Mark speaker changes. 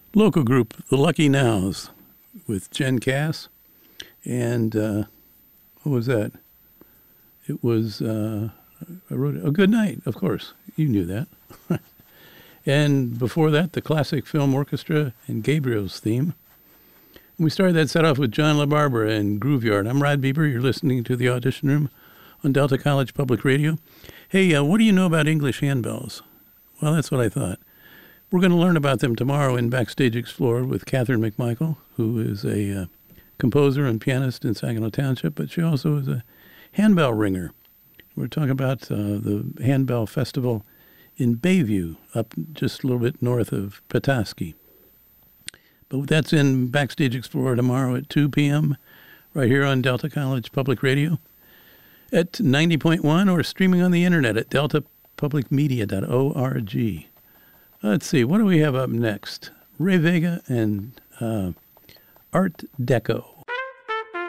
Speaker 1: Local group, The Lucky Nows, with Jen Cass. And what was that? It was, I wrote it, A Good Night, of course. You knew that. And before that, the Classic Film Orchestra and Gabriel's theme. And we started that set off with John LaBarbera and Grooveyard. I'm Rod Bieber. You're listening to The Audition Room on Delta College Public Radio. Hey, what do you know about English handbells? Well, that's what I thought. We're going to learn about them tomorrow in Backstage Explored with Catherine McMichael, who is a composer and pianist in Saginaw Township, but she also is a handbell ringer. We're talking about the Handbell Festival in Bayview, up just a little bit north of Petoskey. But that's in Backstage Explorer tomorrow at 2 p.m. right here on Delta College Public Radio at 90.1 or streaming on the internet at deltapublicmedia.org. Let's see, what do we have up next? Ray Vega and Art Deco.